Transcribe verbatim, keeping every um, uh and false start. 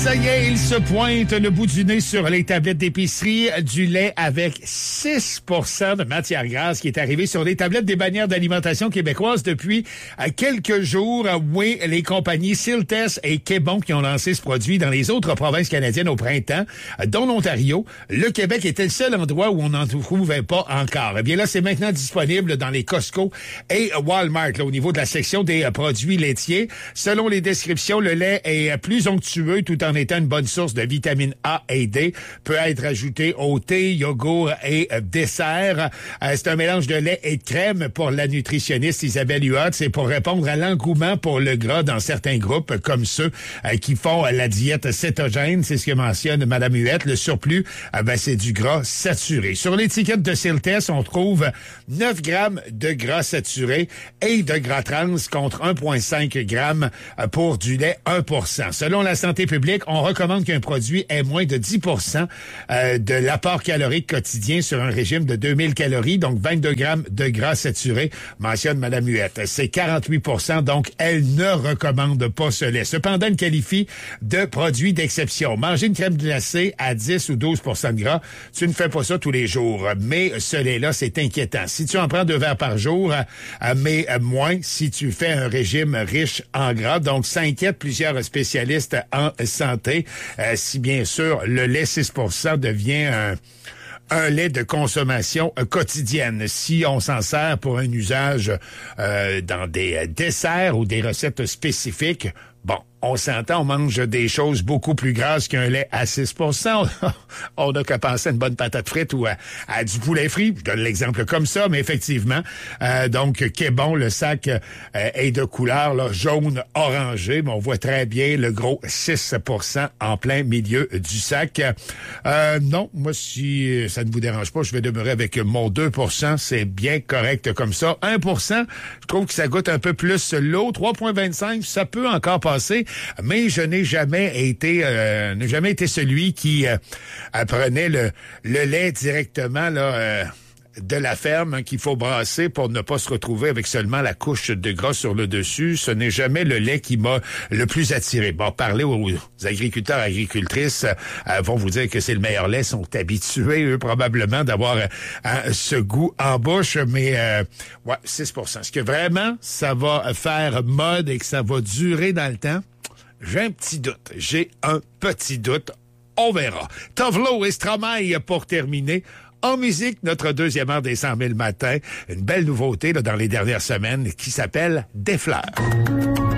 Ça y est, il se pointe le bout du nez sur les tablettes d'épicerie. Du lait avec six pour cent de matière grasse qui est arrivé sur les tablettes des bannières d'alimentation québécoises depuis quelques jours. Oui, les compagnies Siltes et Québon qui ont lancé ce produit dans les autres provinces canadiennes au printemps, dont l'Ontario. Le Québec était le seul endroit où on n'en trouvait pas encore. Eh bien là, c'est maintenant disponible dans les Costco et Walmart, là, au niveau de la section des produits laitiers. Selon les descriptions, le lait est plus onctueux tout en étant une bonne source de vitamine A et D, peut être ajouté au thé, yogourt et euh, dessert. Euh, c'est un mélange de lait et de crème pour la nutritionniste Isabelle Huot. C'est pour répondre à l'engouement pour le gras dans certains groupes, comme ceux euh, qui font euh, la diète cétogène. C'est ce que mentionne Mme Huot. Le surplus, euh, ben, c'est du gras saturé. Sur l'étiquette de Siltes, on trouve neuf grammes de gras saturé et de gras trans contre un virgule cinq grammes pour du lait un pour cent. Selon la santé publique, on recommande qu'un produit ait moins de dix pour cent euh, de l'apport calorique quotidien sur un régime de deux mille calories, donc vingt-deux grammes de gras saturé, mentionne Mme Huette. C'est quarante-huit pour cent, donc elle ne recommande pas ce lait. Cependant, elle qualifie de produit d'exception. Manger une crème glacée à dix ou douze pour cent de gras, tu ne fais pas ça tous les jours, mais ce lait-là, c'est inquiétant. Si tu en prends deux verres par jour, euh, mais moins si tu fais un régime riche en gras, donc ça inquiète plusieurs spécialistes en santé. Euh, si bien sûr le lait six pour cent devient un, un lait de consommation euh, quotidienne. Si on s'en sert pour un usage euh, dans des euh, desserts ou des recettes spécifiques, bon, on s'entend, on mange des choses beaucoup plus grasses qu'un lait à six pour cent. On n'a qu'à penser à une bonne patate frite ou à, à du poulet frit. Je donne l'exemple comme ça, mais effectivement, euh, donc, Québon, le sac euh, est de couleur là, jaune-orangé, mais on voit très bien le gros six pour cent en plein milieu du sac. Euh, non, moi, si ça ne vous dérange pas, je vais demeurer avec mon deux pour cent. C'est bien correct comme ça. un pour cent, je trouve que ça goûte un peu plus l'eau. trois virgule vingt-cinq, ça peut encore passer. Mais je n'ai jamais été, euh, n'ai jamais été celui qui euh, prenait le, le lait directement là euh, de la ferme hein, qu'il faut brasser pour ne pas se retrouver avec seulement la couche de gras sur le dessus. Ce n'est jamais le lait qui m'a le plus attiré. Bon, parler aux agriculteurs, agricultrices euh, vont vous dire que c'est le meilleur lait, sont habitués eux probablement d'avoir euh, ce goût en bouche, mais euh, ouais, six pour cent. Est-ce que vraiment ça va faire mode et que ça va durer dans le temps? J'ai un petit doute. J'ai un petit doute. On verra. Tovlo et Stromae pour terminer. En musique, notre deuxième heure des cent mille matins. Une belle nouveauté là, dans les dernières semaines qui s'appelle Des fleurs.